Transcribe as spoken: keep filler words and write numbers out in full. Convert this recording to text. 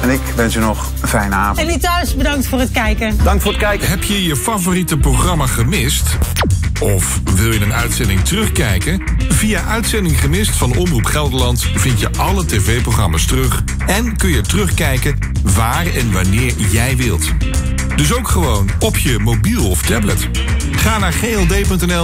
En ik wens u nog een fijne avond. En die thuis, bedankt voor het kijken. Dank voor het kijken. Heb je je favoriete programma gemist? Of wil je een uitzending terugkijken? Via Uitzending Gemist van Omroep Gelderland vind je alle tv-programma's terug en kun je terugkijken waar en wanneer jij wilt. Dus ook gewoon op je mobiel of tablet. Ga naar g l d punt n l